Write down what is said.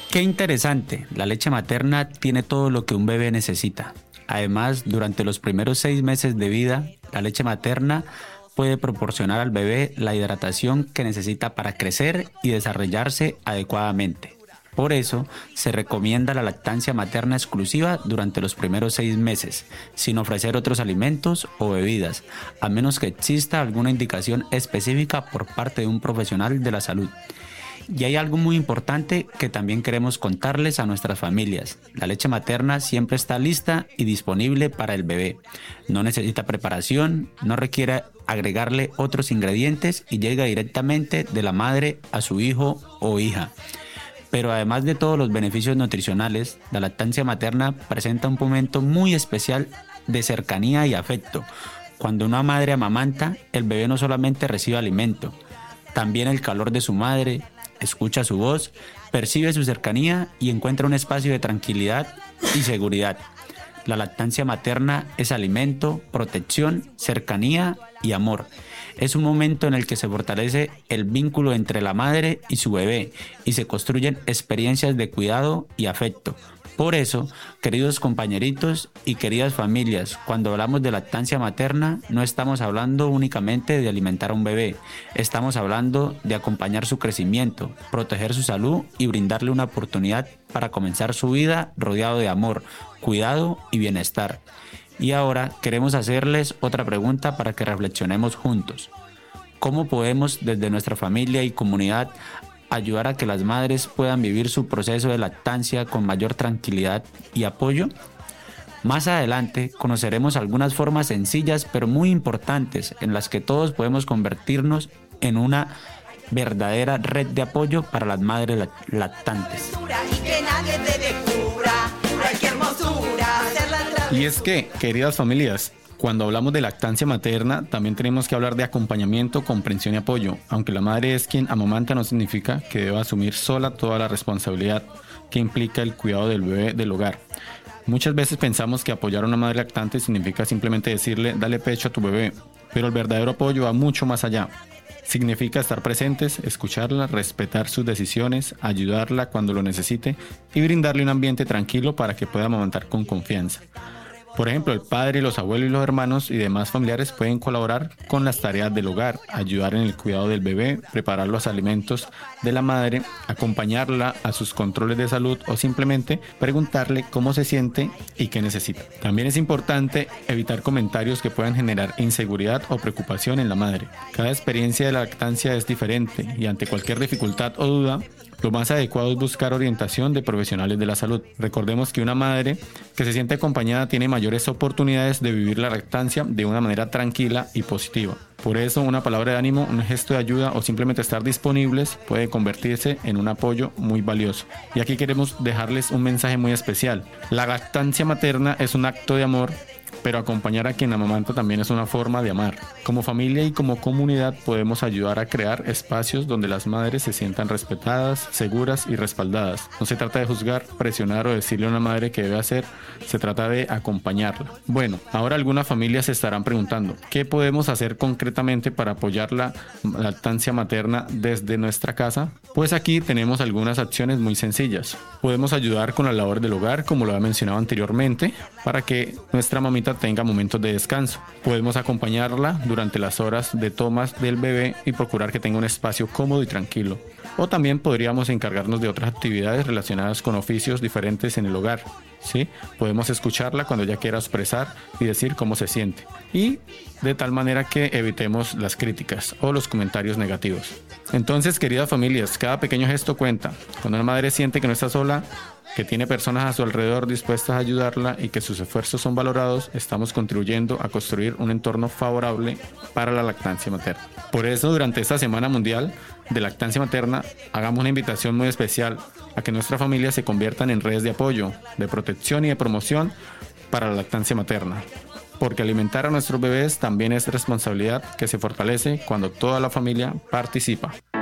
Qué interesante, la leche materna tiene todo lo que un bebé necesita. Además, durante los primeros 6 meses de vida, la leche materna puede proporcionar al bebé la hidratación que necesita para crecer y desarrollarse adecuadamente. Por eso, se recomienda la lactancia materna exclusiva durante los primeros 6 meses, sin ofrecer otros alimentos o bebidas, a menos que exista alguna indicación específica por parte de un profesional de la salud. Y hay algo muy importante que también queremos contarles a nuestras familias. La leche materna siempre está lista y disponible para el bebé. No necesita preparación, no requiere agregarle otros ingredientes y llega directamente de la madre a su hijo o hija. Pero además de todos los beneficios nutricionales, la lactancia materna presenta un momento muy especial de cercanía y afecto. Cuando una madre amamanta, el bebé no solamente recibe alimento, también el calor de su madre, escucha su voz, percibe su cercanía y encuentra un espacio de tranquilidad y seguridad. La lactancia materna es alimento, protección, cercanía y amor. Es un momento en el que se fortalece el vínculo entre la madre y su bebé y se construyen experiencias de cuidado y afecto. Por eso, queridos compañeritos y queridas familias, cuando hablamos de lactancia materna, no estamos hablando únicamente de alimentar a un bebé, estamos hablando de acompañar su crecimiento, proteger su salud y brindarle una oportunidad para comenzar su vida rodeado de amor, cuidado y bienestar. Y ahora queremos hacerles otra pregunta para que reflexionemos juntos. ¿Cómo podemos desde nuestra familia y comunidad ayudar a que las madres puedan vivir su proceso de lactancia con mayor tranquilidad y apoyo? Más adelante conoceremos algunas formas sencillas pero muy importantes en las que todos podemos convertirnos en una verdadera red de apoyo para las madres lactantes. Y es que, queridas familias, cuando hablamos de lactancia materna, también tenemos que hablar de acompañamiento, comprensión y apoyo. Aunque la madre es quien amamanta, no significa que deba asumir sola toda la responsabilidad que implica el cuidado del bebé del hogar. Muchas veces pensamos que apoyar a una madre lactante significa simplemente decirle, dale pecho a tu bebé, pero el verdadero apoyo va mucho más allá. Significa estar presentes, escucharla, respetar sus decisiones, ayudarla cuando lo necesite y brindarle un ambiente tranquilo para que pueda amamantar con confianza. Por ejemplo, el padre, los abuelos y los hermanos y demás familiares pueden colaborar con las tareas del hogar, ayudar en el cuidado del bebé, preparar los alimentos de la madre, acompañarla a sus controles de salud o simplemente preguntarle cómo se siente y qué necesita. También es importante evitar comentarios que puedan generar inseguridad o preocupación en la madre. Cada experiencia de la lactancia es diferente y ante cualquier dificultad o duda, lo más adecuado es buscar orientación de profesionales de la salud. Recordemos que una madre que se siente acompañada tiene mayores oportunidades de vivir la lactancia de una manera tranquila y positiva. Por eso, una palabra de ánimo, un gesto de ayuda o simplemente estar disponibles puede convertirse en un apoyo muy valioso. Y aquí queremos dejarles un mensaje muy especial. La lactancia materna es un acto de amor, pero acompañar a quien amamanta también es una forma de amar. Como familia y como comunidad podemos ayudar a crear espacios donde las madres se sientan respetadas, seguras y respaldadas. No se trata de juzgar, presionar o decirle a una madre qué debe hacer, se trata de acompañarla. Bueno, ahora algunas familias se estarán preguntando, ¿qué podemos hacer concretamente para apoyar la lactancia materna desde nuestra casa? Pues aquí tenemos algunas acciones muy sencillas. Podemos ayudar con la labor del hogar, como lo había mencionado anteriormente, para que nuestra mamita tenga momentos de descanso. Podemos acompañarla durante las horas de tomas del bebé y procurar que tenga un espacio cómodo y tranquilo. O también podríamos encargarnos de otras actividades relacionadas con oficios diferentes en el hogar. ¿Sí? Podemos escucharla cuando ella quiera expresar y decir cómo se siente. Y de tal manera que evitemos las críticas o los comentarios negativos. Entonces, queridas familias, cada pequeño gesto cuenta. Cuando una madre siente que no está sola, que tiene personas a su alrededor dispuestas a ayudarla y que sus esfuerzos son valorados, estamos contribuyendo a construir un entorno favorable para la lactancia materna. Por eso, durante esta Semana Mundial de Lactancia Materna, hagamos una invitación muy especial a que nuestras familias se conviertan en redes de apoyo, de protección y de promoción para la lactancia materna. Porque alimentar a nuestros bebés también es responsabilidad que se fortalece cuando toda la familia participa.